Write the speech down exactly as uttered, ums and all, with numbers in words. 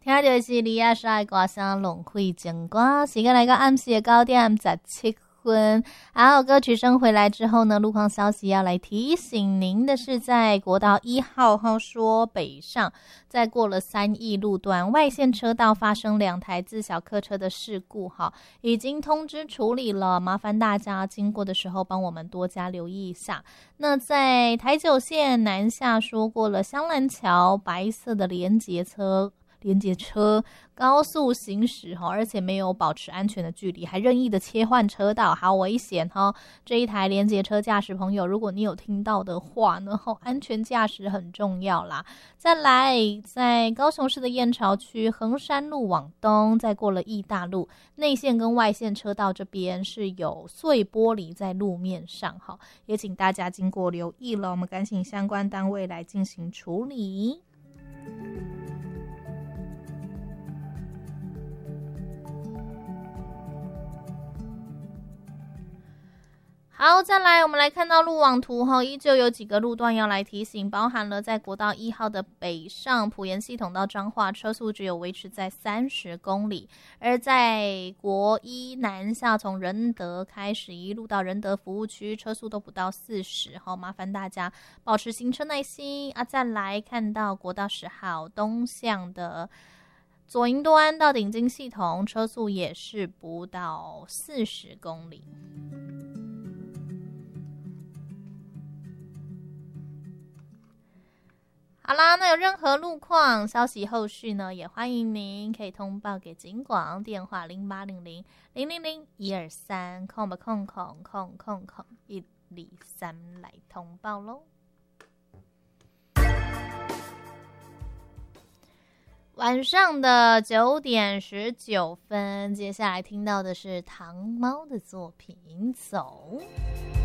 听到是李亚莎的歌声龙会情歌，时间来到暗时的九点十七分。好，歌曲声回来之后呢，路况消息要来提醒您的是，在国道一号号说北上，在过了三义路段外线车道发生两台自小客车的事故，哈，已经通知处理了，麻烦大家经过的时候帮我们多加留意一下。那在台九线南下说过了香兰桥，白色的连结车。连接车高速行驶，而且没有保持安全的距离，还任意的切换车道，好危险。这一台连接车驾驶朋友，如果你有听到的话呢，安全驾驶很重要啦。再来，在高雄市的燕巢区衡山路往东，再过了义大路内线跟外线车道这边是有碎玻璃在路面上，也请大家经过留意了，我们赶紧相关单位来进行处理。好，再来我们来看到路网图哈，依旧有几个路段要来提醒，包含了在国道一号的北上埔盐系统到彰化，车速只有维持在三十公里，而在国一南下从仁德开始一路到仁德服务区，车速都不到四十，好，麻烦大家保持行车耐心啊。再来看到国道十号东向的左营端到顶金系统，车速也是不到四十公里。好啦，那有任何路况消息后续呢，也欢迎您可以通报给警广，电话零八零零零零零一二三空吧空空空空空一二三来通报咯。晚上的九点十九分，接下来听到的是糖猫的作品《走》。